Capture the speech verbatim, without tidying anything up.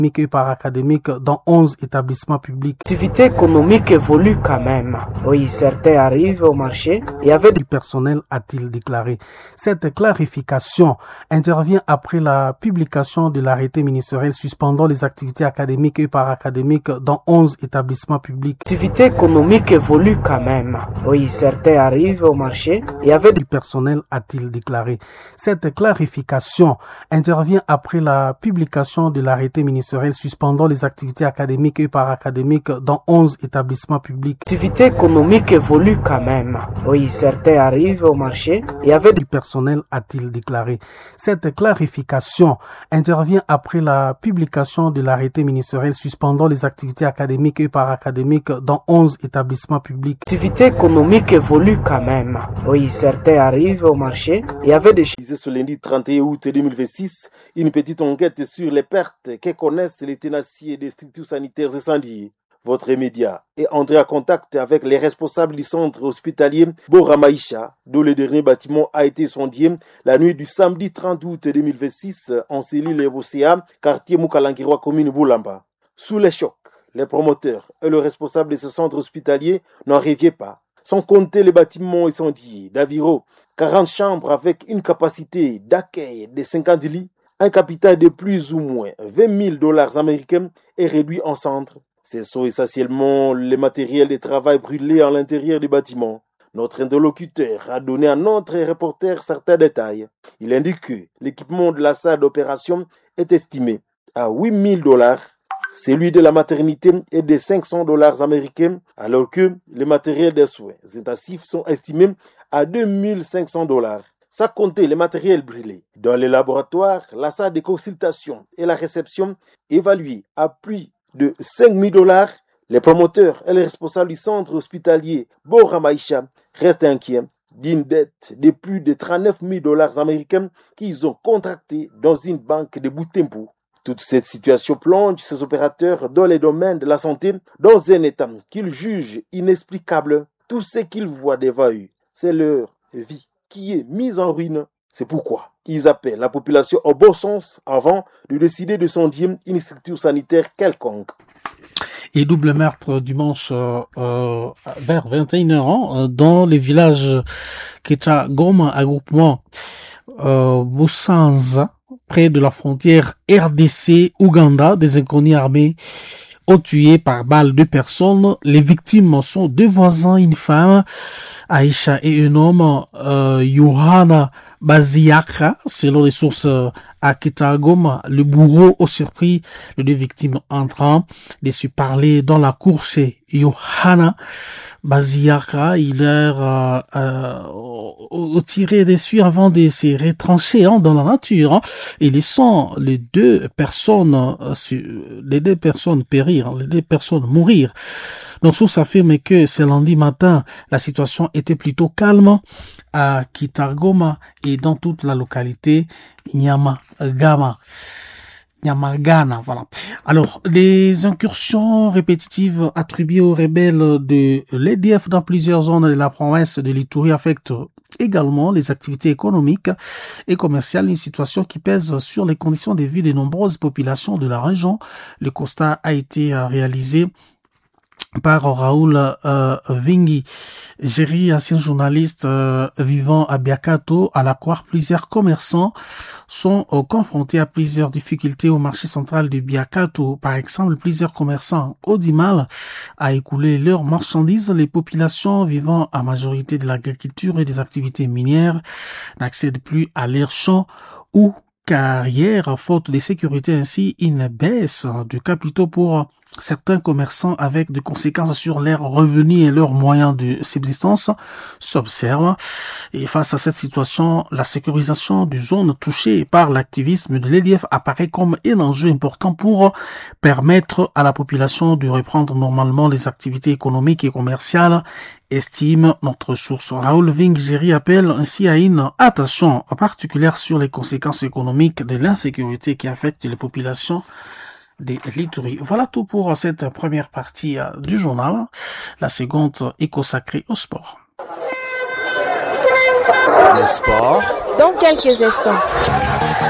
et paracadémiques dans onze établissements publics. L'activité économique évolue quand même. Oui, certains arrivent au marché et avec du personnel, a-t-il déclaré. Cette clarification intervient après la publication de l'arrêté ministériel suspendant les activités académiques et paracadémiques dans onze établissements publics. L'activité économique évolue quand même. Oui, certains arrivent au marché et avec du personnel, a-t-il déclaré. Cette clarification intervient après la publication de l'arrêté ministériel suspendant les activités académiques et paracadémiques dans onze établissements publics. L'activité économique évolue quand même. Oui, certains arrivent au marché et avec du personnel, a-t-il déclaré. Cette clarification intervient après la publication de l'arrêté ministériel suspendant les activités académiques et paracadémiques dans onze établissements publics. L'activité économique évolue quand même. Oui, certains arrivent au marché et avec des... Ce lundi trente et un août deux mille vingt-six, une petite enquête sur les pertes que connaissent les tenanciers des structures sanitaires incendiées. Votre média est entré en contact avec les responsables du centre hospitalier Boramaïcha, dont le dernier bâtiment a été incendié la nuit du samedi trente août deux mille vingt-six en cellule Bosséa, quartier Moukalangiroa, commune Boulamba. Sous les chocs, les promoteurs et le responsable de ce centre hospitalier n'en rêvaient pas. Sans compter les bâtiments incendiés d'environ quarante chambres avec une capacité d'accueil de cinquante lits, un capital de plus ou moins vingt mille dollars américains est réduit en cendres. Ce sont essentiellement les matériels de travail brûlés à l'intérieur du bâtiment. Notre interlocuteur a donné à notre reporter certains détails. Il indique que l'équipement de la salle d'opération est estimé à huit mille dollars. Celui de la maternité est de cinq cents dollars américains, alors que les matériels des soins intensifs sont estimés à deux mille cinq cents dollars. Sans compter les matériels brûlés. Dans les laboratoires, la salle de consultation et la réception évaluées à plus de cinq mille dollars. Les promoteurs et les responsables du centre hospitalier Boramaïcha restent inquiets d'une dette de plus de trente-neuf mille dollars américains qu'ils ont contractée dans une banque de Butembo. Toute cette situation plonge ces opérateurs dans les domaines de la santé dans un état qu'ils jugent inexplicable. Tout ce qu'ils voient devant eux, c'est leur vie qui est mise en ruine. C'est pourquoi ils appellent la population au bon sens avant de décider de sondier une structure sanitaire quelconque. Et double meurtre dimanche euh, euh, vers vingt et une heures euh, dans le village Kecha Goma, à groupement euh, Busanza, près de la frontière R D C-Ouganda. Des inconnus armés ont tué par balle deux personnes. Les victimes sont deux voisins, une femme, Aïcha, et un homme, euh, Yohana Baziaka. Selon les sources à Kitagoma, le bourreau a surpris les deux victimes entrant de se parler dans la cour chez Yohana Baziaka. Il leur euh, euh, tiré dessus avant de se retrancher hein, dans la nature hein, et laissant les deux personnes euh, les deux personnes périr, les deux personnes mourir. Nos sources affirment que ce lundi matin, la situation était plutôt calme à Kitagoma et dans toute la localité Nyamagana. Nyamagana, voilà. Alors, les incursions répétitives attribuées aux rebelles de l'E D F dans plusieurs zones de la province de l'Ituri affectent également les activités économiques et commerciales, une situation qui pèse sur les conditions de vie de nombreuses populations de la région. Le constat a été réalisé par Raoul euh, Vingi, Géry, ancien journaliste euh, vivant à Biakato. À la croire, plusieurs commerçants sont euh, confrontés à plusieurs difficultés au marché central de Biakato. Par exemple, plusieurs commerçants ont du mal à écouler leurs marchandises. Les populations vivant à majorité de l'agriculture et des activités minières n'accèdent plus à leurs champs ou carrières, faute de sécurité. Ainsi, une baisse du capitaux pour certains commerçants avec des conséquences sur leurs revenus et leurs moyens de subsistance s'observe. Et face à cette situation, la sécurisation des zones touchées par l'activisme de l'E D F apparaît comme un enjeu important pour permettre à la population de reprendre normalement les activités économiques et commerciales, estime notre source. Raoul Ving-Géry appelle ainsi à une attention particulière sur les conséquences économiques de l'insécurité qui affecte les populations de l'Ituri. Voilà tout pour cette première partie du journal. La seconde est consacrée au sport. Le sport dans quelques instants.